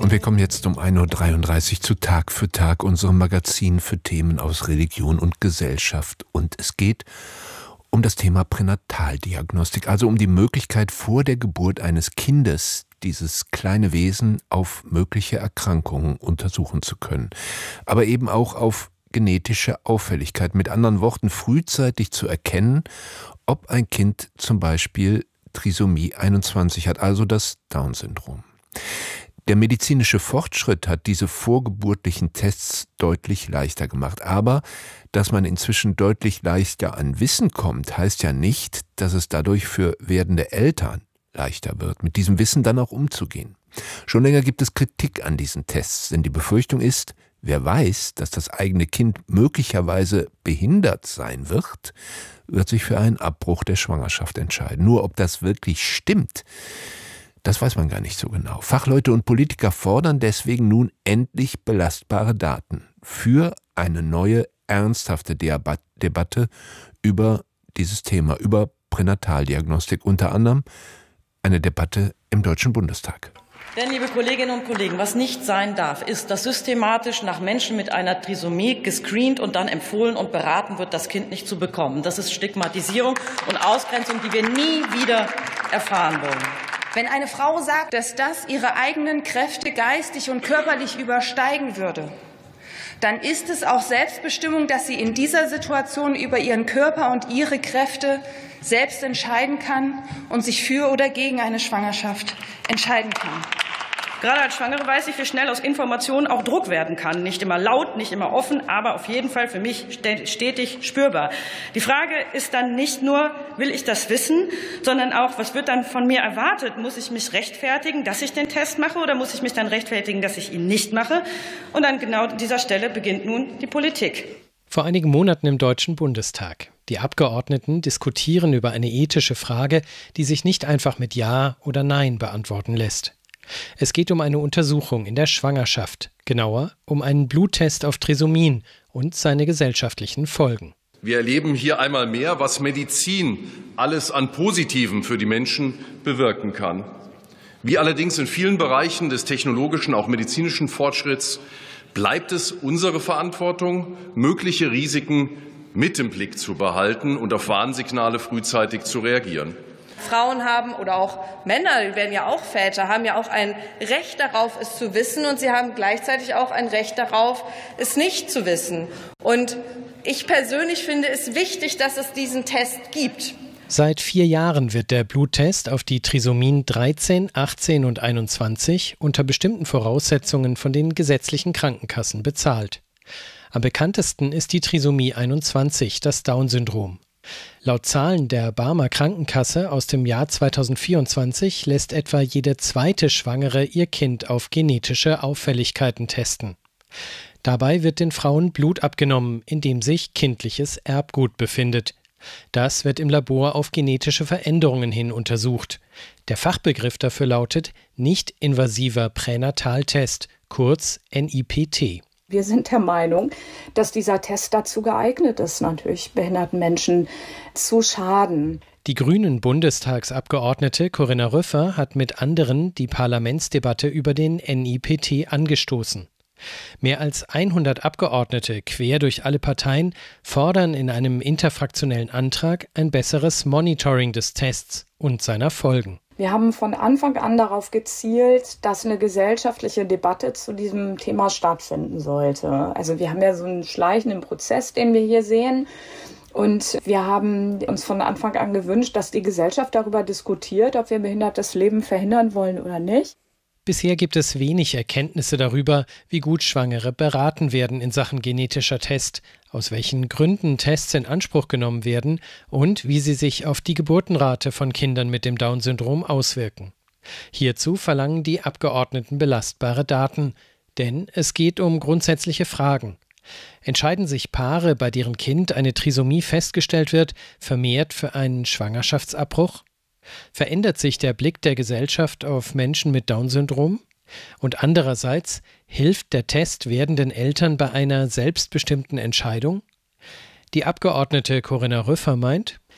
Und wir kommen jetzt um 1.33 Uhr zu Tag für Tag, unserem Magazin für Themen aus Religion und Gesellschaft. Und es geht um das Thema Pränataldiagnostik, also um die Möglichkeit, vor der Geburt eines Kindes dieses kleine Wesen auf mögliche Erkrankungen untersuchen zu können. Aber eben auch auf genetische Auffälligkeit. Mit anderen Worten, frühzeitig zu erkennen, ob ein Kind zum Beispiel Trisomie 21 hat, also das Down-Syndrom. Der medizinische Fortschritt hat diese vorgeburtlichen Tests deutlich leichter gemacht. Aber dass man inzwischen deutlich leichter an Wissen kommt, heißt ja nicht, dass es dadurch für werdende Eltern leichter wird, mit diesem Wissen dann auch umzugehen. Schon länger gibt es Kritik an diesen Tests, denn die Befürchtung ist, wer weiß, dass das eigene Kind möglicherweise behindert sein wird, wird sich für einen Abbruch der Schwangerschaft entscheiden. Nur ob das wirklich stimmt, das weiß man gar nicht so genau. Fachleute und Politiker fordern deswegen nun endlich belastbare Daten für eine neue, ernsthafte Debatte über dieses Thema, über Pränataldiagnostik, unter anderem eine Debatte im Deutschen Bundestag. Denn, liebe Kolleginnen und Kollegen, was nicht sein darf, ist, dass systematisch nach Menschen mit einer Trisomie gescreent und dann empfohlen und beraten wird, das Kind nicht zu bekommen. Das ist Stigmatisierung und Ausgrenzung, die wir nie wieder erfahren wollen. Wenn eine Frau sagt, dass das ihre eigenen Kräfte geistig und körperlich übersteigen würde, dann ist es auch Selbstbestimmung, dass sie in dieser Situation über ihren Körper und ihre Kräfte selbst entscheiden kann und sich für oder gegen eine Schwangerschaft entscheiden kann. Gerade als Schwangere weiß ich, wie schnell aus Informationen auch Druck werden kann. Nicht immer laut, nicht immer offen, aber auf jeden Fall für mich stetig spürbar. Die Frage ist dann nicht nur, will ich das wissen, sondern auch, was wird dann von mir erwartet? Muss ich mich rechtfertigen, dass ich den Test mache, oder muss ich mich dann rechtfertigen, dass ich ihn nicht mache? Und an genau dieser Stelle beginnt nun die Politik. Vor einigen Monaten im Deutschen Bundestag. Die Abgeordneten diskutieren über eine ethische Frage, die sich nicht einfach mit Ja oder Nein beantworten lässt. Es geht um eine Untersuchung in der Schwangerschaft, genauer um einen Bluttest auf Trisomien und seine gesellschaftlichen Folgen. Wir erleben hier einmal mehr, was Medizin alles an Positivem für die Menschen bewirken kann. Wie allerdings in vielen Bereichen des technologischen, auch medizinischen Fortschritts bleibt es unsere Verantwortung, mögliche Risiken mit im Blick zu behalten und auf Warnsignale frühzeitig zu reagieren. Frauen haben, oder auch Männer, die werden ja auch Väter, haben ja auch ein Recht darauf, es zu wissen, und sie haben gleichzeitig auch ein Recht darauf, es nicht zu wissen. Und ich persönlich finde es wichtig, dass es diesen Test gibt. Seit 4 Jahren wird der Bluttest auf die Trisomien 13, 18 und 21 unter bestimmten Voraussetzungen von den gesetzlichen Krankenkassen bezahlt. Am bekanntesten ist die Trisomie 21, das Down-Syndrom. Laut Zahlen der Barmer Krankenkasse aus dem Jahr 2024 lässt etwa jede zweite Schwangere ihr Kind auf genetische Auffälligkeiten testen. Dabei wird den Frauen Blut abgenommen, in dem sich kindliches Erbgut befindet. Das wird im Labor auf genetische Veränderungen hin untersucht. Der Fachbegriff dafür lautet nicht-invasiver Pränataltest, kurz NIPT. Wir sind der Meinung, dass dieser Test dazu geeignet ist, natürlich behinderten Menschen zu schaden. Die Grünen-Bundestagsabgeordnete Corinna Rüffer hat mit anderen die Parlamentsdebatte über den NIPT angestoßen. Mehr als 100 Abgeordnete quer durch alle Parteien fordern in einem interfraktionellen Antrag ein besseres Monitoring des Tests und seiner Folgen. Wir haben von Anfang an darauf gezielt, dass eine gesellschaftliche Debatte zu diesem Thema stattfinden sollte. Also wir haben ja so einen schleichenden Prozess, den wir hier sehen. Und wir haben uns von Anfang an gewünscht, dass die Gesellschaft darüber diskutiert, ob wir behindertes Leben verhindern wollen oder nicht. Bisher gibt es wenig Erkenntnisse darüber, wie gut Schwangere beraten werden in Sachen genetischer Test, aus welchen Gründen Tests in Anspruch genommen werden und wie sie sich auf die Geburtenrate von Kindern mit dem Down-Syndrom auswirken. Hierzu verlangen die Abgeordneten belastbare Daten, denn es geht um grundsätzliche Fragen. Entscheiden sich Paare, bei deren Kind eine Trisomie festgestellt wird, vermehrt für einen Schwangerschaftsabbruch? Verändert sich der Blick der Gesellschaft auf Menschen mit Down-Syndrom? Und andererseits, hilft der Test werdenden Eltern bei einer selbstbestimmten Entscheidung? Die Abgeordnete Corinna Rüffer meint,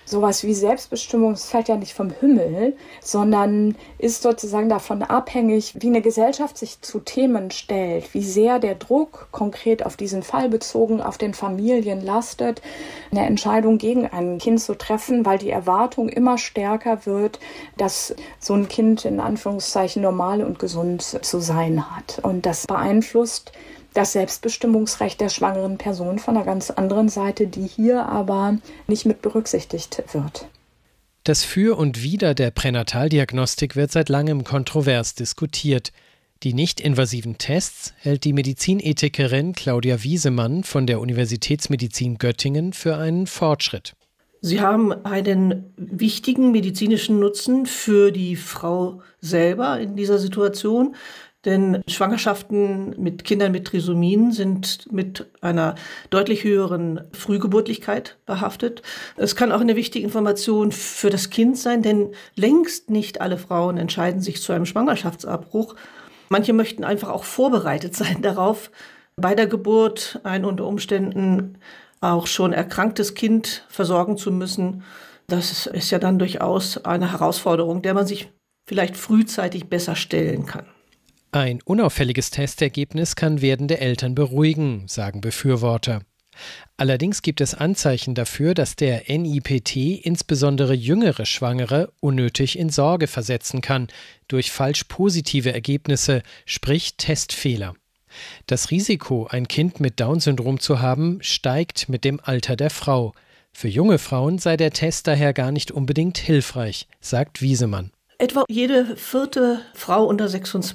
sowas wie Selbstbestimmung, das fällt ja nicht vom Himmel, sondern ist sozusagen davon abhängig, wie eine Gesellschaft sich zu Themen stellt, wie sehr der Druck konkret auf diesen Fall bezogen auf den Familien lastet, eine Entscheidung gegen ein Kind zu treffen, weil die Erwartung immer stärker wird, dass so ein Kind in Anführungszeichen normal und gesund zu sein hat. Und das beeinflusst das Selbstbestimmungsrecht der schwangeren Person von einer ganz anderen Seite, die hier aber nicht mit berücksichtigt wird. Das Für und Wider der Pränataldiagnostik wird seit langem kontrovers diskutiert. Die nicht-invasiven Tests hält die Medizinethikerin Claudia Wiesemann von der Universitätsmedizin Göttingen für einen Fortschritt. Sie haben einen wichtigen medizinischen Nutzen für die Frau selber in dieser Situation. Denn Schwangerschaften mit Kindern mit Trisomien sind mit einer deutlich höheren Frühgeburtlichkeit behaftet. Es kann auch eine wichtige Information für das Kind sein, denn längst nicht alle Frauen entscheiden sich zu einem Schwangerschaftsabbruch. Manche möchten einfach auch vorbereitet sein darauf, bei der Geburt ein unter Umständen auch schon erkranktes Kind versorgen zu müssen. Das ist ja dann durchaus eine Herausforderung, der man sich vielleicht frühzeitig besser stellen kann. Ein unauffälliges Testergebnis kann werdende Eltern beruhigen, sagen Befürworter. Allerdings gibt es Anzeichen dafür, dass der NIPT insbesondere jüngere Schwangere unnötig in Sorge versetzen kann, durch falsch positive Ergebnisse, sprich Testfehler. Das Risiko, ein Kind mit Down-Syndrom zu haben, steigt mit dem Alter der Frau. Für junge Frauen sei der Test daher gar nicht unbedingt hilfreich, sagt Wiesemann. Etwa jede 4. Frau unter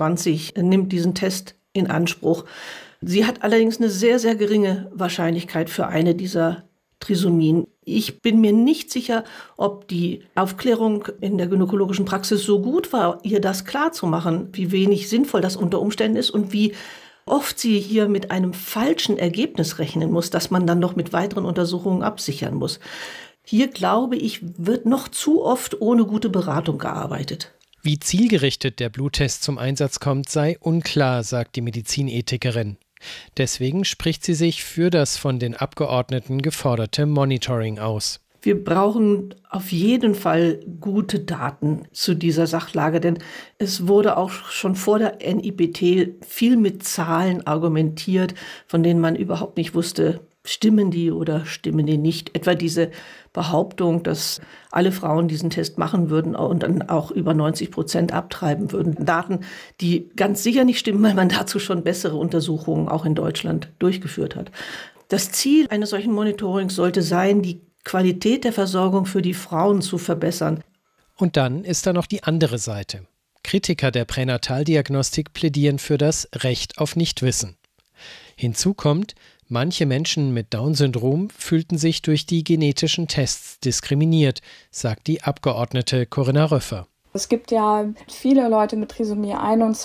26 nimmt diesen Test in Anspruch. Sie hat allerdings eine sehr, sehr geringe Wahrscheinlichkeit für eine dieser Trisomien. Ich bin mir nicht sicher, ob die Aufklärung in der gynäkologischen Praxis so gut war, ihr das klarzumachen, wie wenig sinnvoll das unter Umständen ist und wie oft sie hier mit einem falschen Ergebnis rechnen muss, das man dann noch mit weiteren Untersuchungen absichern muss. Hier, glaube ich, wird noch zu oft ohne gute Beratung gearbeitet. Wie zielgerichtet der Bluttest zum Einsatz kommt, sei unklar, sagt die Medizinethikerin. Deswegen spricht sie sich für das von den Abgeordneten geforderte Monitoring aus. Wir brauchen auf jeden Fall gute Daten zu dieser Sachlage, denn es wurde auch schon vor der NIPT viel mit Zahlen argumentiert, von denen man überhaupt nicht wusste, stimmen die oder stimmen die nicht. Etwa diese Behauptung, dass alle Frauen diesen Test machen würden und dann auch über 90% abtreiben würden. Daten, die ganz sicher nicht stimmen, weil man dazu schon bessere Untersuchungen auch in Deutschland durchgeführt hat. Das Ziel eines solchen Monitorings sollte sein, die Qualität der Versorgung für die Frauen zu verbessern. Und dann ist da noch die andere Seite. Kritiker der Pränataldiagnostik plädieren für das Recht auf Nichtwissen. Hinzu kommt, manche Menschen mit Down-Syndrom fühlten sich durch die genetischen Tests diskriminiert, sagt die Abgeordnete Corinna Röffer. Es gibt ja viele Leute mit Trisomie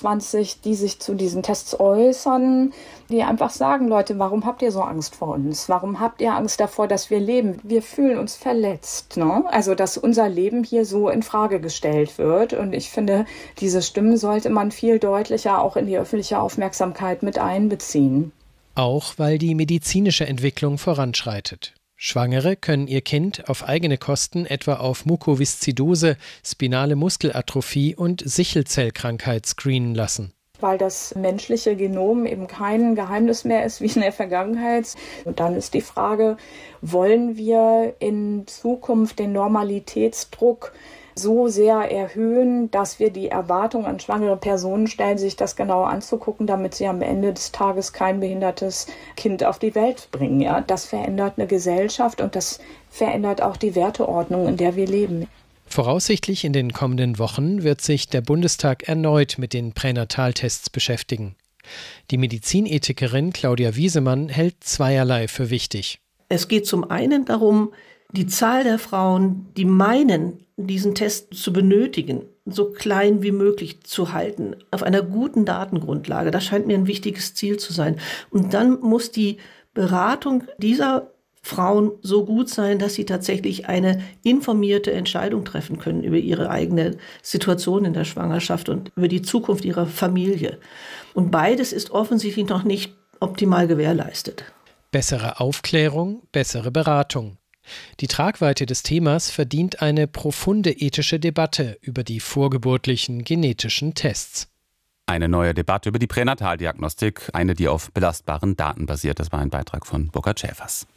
21, die sich zu diesen Tests äußern, die einfach sagen, Leute, warum habt ihr so Angst vor uns? Warum habt ihr Angst davor, dass wir leben? Wir fühlen uns verletzt, ne? Also, dass unser Leben hier so in Frage gestellt wird. Und ich finde, diese Stimmen sollte man viel deutlicher auch in die öffentliche Aufmerksamkeit mit einbeziehen. Auch weil die medizinische Entwicklung voranschreitet. Schwangere können ihr Kind auf eigene Kosten etwa auf Mukoviszidose, spinale Muskelatrophie und Sichelzellkrankheit screenen lassen. Weil das menschliche Genom eben kein Geheimnis mehr ist wie in der Vergangenheit. Und dann ist die Frage, wollen wir in Zukunft den Normalitätsdruck so sehr erhöhen, dass wir die Erwartung an schwangere Personen stellen, sich das genau anzugucken, damit sie am Ende des Tages kein behindertes Kind auf die Welt bringen. Ja, das verändert eine Gesellschaft und das verändert auch die Werteordnung, in der wir leben. Voraussichtlich in den kommenden Wochen wird sich der Bundestag erneut mit den Pränataltests beschäftigen. Die Medizinethikerin Claudia Wiesemann hält zweierlei für wichtig. Es geht zum einen darum, die Zahl der Frauen, die meinen, diesen Test zu benötigen, so klein wie möglich zu halten, auf einer guten Datengrundlage. Das scheint mir ein wichtiges Ziel zu sein. Und dann muss die Beratung dieser Frauen so gut sein, dass sie tatsächlich eine informierte Entscheidung treffen können über ihre eigene Situation in der Schwangerschaft und über die Zukunft ihrer Familie. Und beides ist offensichtlich noch nicht optimal gewährleistet. Bessere Aufklärung, bessere Beratung. Die Tragweite des Themas verdient eine profunde ethische Debatte über die vorgeburtlichen genetischen Tests. Eine neue Debatte über die Pränataldiagnostik, eine, die auf belastbaren Daten basiert. Das war ein Beitrag von Burkhard Schäfers.